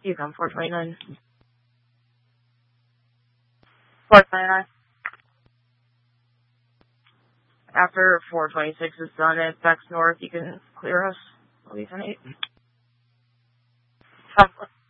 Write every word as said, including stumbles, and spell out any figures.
You come four twenty-nine. four twenty-nine. After four twenty-six is done, it backs north, you can clear us. I'll be ten eight.